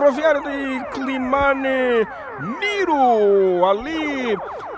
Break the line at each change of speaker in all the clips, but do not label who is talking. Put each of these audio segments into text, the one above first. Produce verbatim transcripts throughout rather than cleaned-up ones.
Ferroviário de Climane, Miro, ali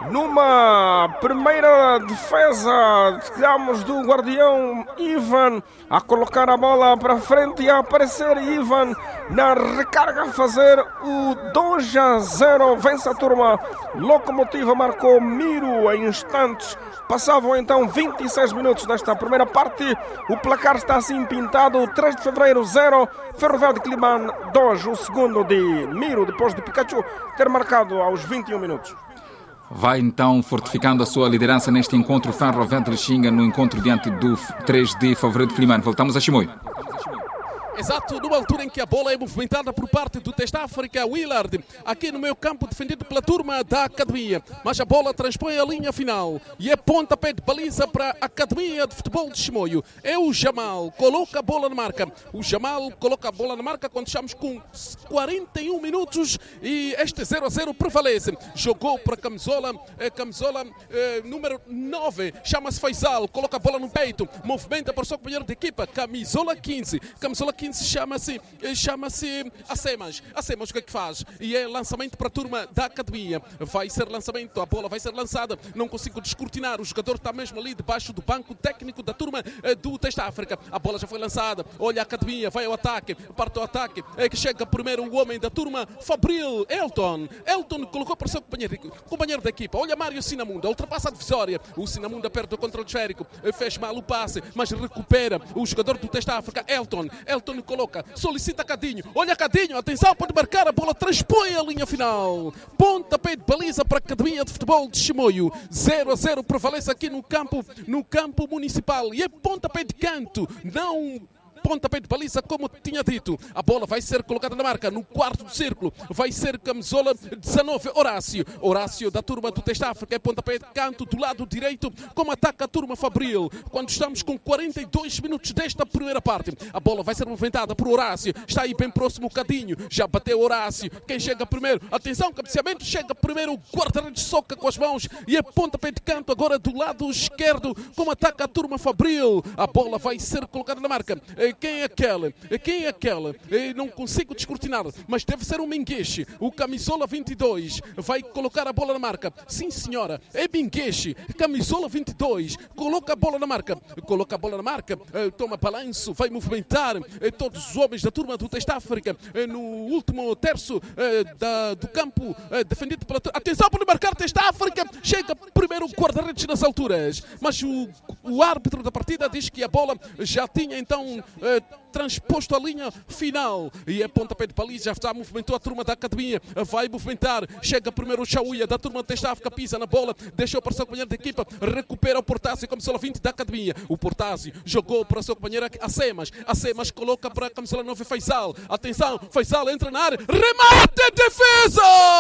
numa primeira defesa, digamos, do guardião Ivan, a colocar a bola para frente e a aparecer Ivan na recarga, a fazer o dois a zero, vence a turma. Locomotiva marcou Miro em instantes. Passavam então vinte e seis minutos desta primeira parte. O placar está assim pintado: três de fevereiro zero, Ferroviário de Climane dois. O segundo de Miro, depois de Pikachu ter marcado aos vinte e um minutos.
Vai então fortificando a sua liderança neste encontro Ferroviário de Lixinga, no encontro diante do três de Fevereiro de Climane. Voltamos a Chimoio.
Exato, numa altura em que a bola é movimentada por parte do Teste África, Willard, aqui no meio campo, defendido pela turma da Academia, mas a bola transpõe a linha final e é pontapé de baliza para a Academia de Futebol de Chimoio. É o Jamal, coloca a bola na marca. O Jamal coloca a bola na marca quando estamos com quarenta e um minutos e este zero a zero prevalece. Jogou para a camisola, eh, camisola eh, número nove, chama-se Faisal, coloca a bola no peito, movimenta para o seu companheiro de equipa, camisola quinze, camisola quinze chama-se chama-se Acemas. Acemas o que é que faz? E é lançamento para a turma da Academia. Vai ser lançamento, a bola vai ser lançada. Não consigo descortinar, o jogador está mesmo ali debaixo do banco técnico da turma do Teste África. A bola já foi lançada, olha a Academia, vai ao ataque, parte ao ataque, é que chega primeiro o homem da turma, Fabril, Elton. Elton colocou para o seu companheiro, companheiro da equipa. Olha Mário Sinamunda, ultrapassa a divisória. O Sinamunda perde o controle esférico, fez mal o passe, mas recupera o jogador do Teste África, Elton. Elton coloca, solicita Cadinho, olha Cadinho, atenção, pode marcar, a bola transpõe a linha final. Pontapé de baliza para a Academia de Futebol de Chimoio. zero a zero prevalece aqui no campo, no campo municipal. E é pontapé de canto, não pontapé de baliza, como tinha dito. A bola vai ser colocada na marca, no quarto do círculo. Vai ser camisola dezanove, Horácio. Horácio da turma do Teste África, é pontapé de canto do lado direito, como ataca a turma Fabril. Quando estamos com quarenta e dois minutos desta primeira parte, a bola vai ser movimentada por Horácio. Está aí bem próximo o Cadinho. Já bateu Horácio. Quem chega primeiro? Atenção, cabeceamento. Chega primeiro o guarda-redes, soca com as mãos. E é pontapé de canto agora do lado esquerdo, como ataca a turma Fabril. A bola vai ser colocada na marca. Quem é aquela? Quem é aquela? Não consigo descortinar, mas deve ser o Mingueche. O camisola vinte e dois vai colocar a bola na marca. Sim, senhora, é Mingueche. Camisola vinte e dois, coloca a bola na marca. Coloca a bola na marca, toma balanço, vai movimentar todos os homens da turma do Teste África no último terço da, do campo defendido pela... Atenção para marcar Teste África. Chega primeiro o guarda-redes nas alturas, mas o, o árbitro da partida diz que a bola já tinha então transposto a linha final e é pontapé de baliza. Já está, movimentou a turma da Academia, vai movimentar, chega primeiro o Chauia da turma do Teste África, pisa na bola, deixou para o seu companheiro de equipa, recupera o Portásio, camisola vinte da Academia. O Portásio jogou para o seu companheiro Acemas, Acemas coloca para a camisola nove, Faisal. Atenção, Faisal entra na área, remate, defesa,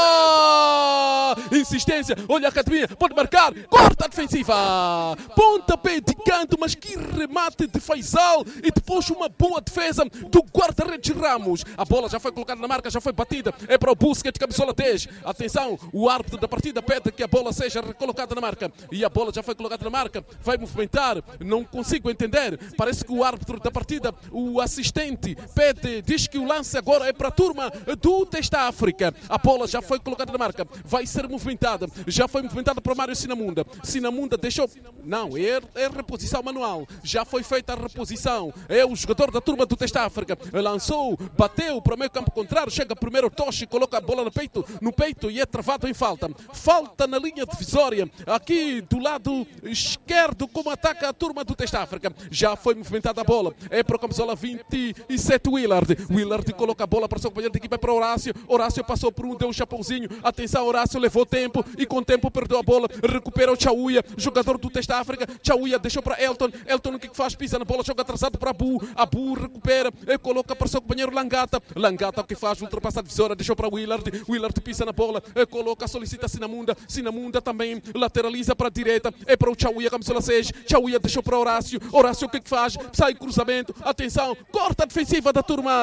insistência, olha a Academia, pode marcar, corta a defensiva, pontapé de canto, mas que remate de Faisal e depois uma boa defesa do guarda-redes Ramos. A bola já foi colocada na marca, já foi batida, é para o Busquets, camisola dez. Atenção, o árbitro da partida pede que a bola seja recolocada na marca e a bola já foi colocada na marca, vai movimentar, não consigo entender, parece que o árbitro da partida, o assistente, pede, diz que o lance agora é para a turma do Teste África. A bola já foi colocada na marca, vai ser movimentada, já foi movimentada para o Mário Sinamunda. Sinamunda deixou, não, é, é reposição manual, já foi feita a reposição, é o jogador da turma do Teste África, lançou, bateu para o meio campo contrário, chega primeiro o Toshi, coloca a bola no peito, no peito e é travado em falta. Falta na linha divisória, aqui do lado esquerdo, como ataca a turma do Teste África. Já foi movimentada a bola, é para o camisola vinte e sete, Willard. Willard coloca a bola para o seu companheiro de equipa, para Horácio. Horácio passou por um, deu um chapeuzinho. Atenção, Horácio levou tempo e com tempo perdeu a bola. Recupera o Chauia, jogador do Teste África. Chauia deixou para Elton. Elton o que faz? Pisa na bola, joga atrasado para Abu. Abu recupera, coloca para o seu companheiro Langata. Langata o que faz? Ultrapassa a divisória, deixou para Willard. Willard pisa na bola, coloca, solicita Sinamunda. Sinamunda também lateraliza para a direita. É para o Chauia, camisola seis. Chauia deixou para Horácio. Horácio o que faz? Sai cruzamento. Atenção, corta a defensiva da turma